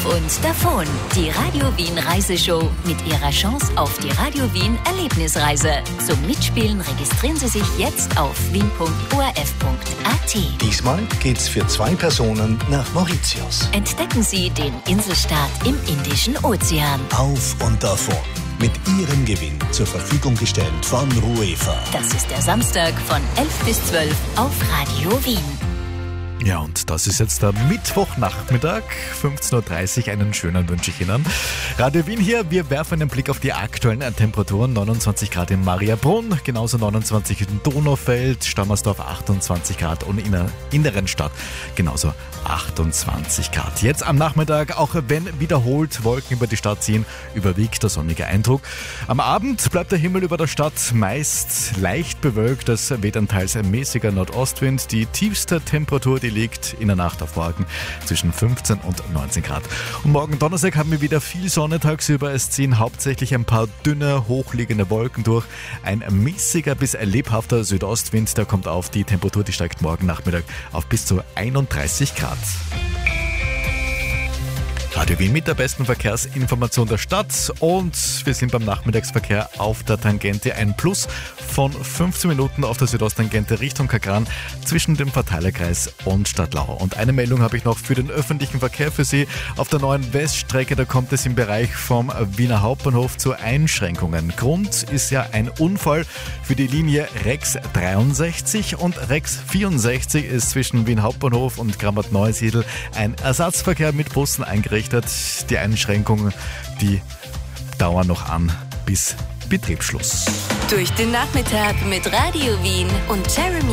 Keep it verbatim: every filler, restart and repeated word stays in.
Auf und davon. Die Radio Wien Reiseshow mit ihrer Chance auf die Radio Wien Erlebnisreise. Zum Mitspielen registrieren Sie sich jetzt auf wien punkt o r f punkt a t. Diesmal geht's für zwei Personen nach Mauritius. Entdecken Sie den Inselstaat im Indischen Ozean. Auf und davon. Mit Ihrem Gewinn zur Verfügung gestellt von Ruefa. Das ist der Samstag von elf bis zwölf auf Radio Wien. Ja, und das ist jetzt der Mittwochnachmittag, fünfzehn Uhr dreißig. Einen schönen wünsche ich Ihnen. Radio Wien hier, wir werfen einen Blick auf die aktuellen Temperaturen. neunundzwanzig Grad in Mariabrunn, genauso neunundzwanzig in Donaufeld, Stammersdorf achtundzwanzig Grad und in der inneren Stadt genauso achtundzwanzig Grad. Jetzt am Nachmittag, auch wenn wiederholt Wolken über die Stadt ziehen, überwiegt der sonnige Eindruck. Am Abend bleibt der Himmel über der Stadt meist leicht bewölkt. Es weht ein teils mäßiger Nordostwind. Die tiefste Temperatur, die liegt in der Nacht auf morgen zwischen fünfzehn und neunzehn Grad. Und morgen Donnerstag haben wir wieder viel Sonne tagsüber. Es ziehen hauptsächlich ein paar dünne, hochliegende Wolken durch. Ein mäßiger bis lebhafter Südostwind, der kommt auf. Die Temperatur, die steigt morgen Nachmittag auf bis zu einunddreißig Grad. Radio Wien mit der besten Verkehrsinformation der Stadt und wir sind beim Nachmittagsverkehr auf der Tangente. Ein Plus von fünfzehn Minuten auf der Südosttangente Richtung Kagran zwischen dem Verteilerkreis und Stadtlau. Und eine Meldung habe ich noch für den öffentlichen Verkehr für Sie. Auf der neuen Weststrecke, da kommt es im Bereich vom Wiener Hauptbahnhof zu Einschränkungen. Grund ist ja ein Unfall für die Linie Rex dreiundsechzig und Rex vierundsechzig ist zwischen Wien Hauptbahnhof und Grammat-Neusiedl ein Ersatzverkehr mit Bussen eingerichtet. Die Einschränkungen, die dauern noch an bis Betriebsschluss. Durch den Nachmittag mit Radio Wien und Jeremy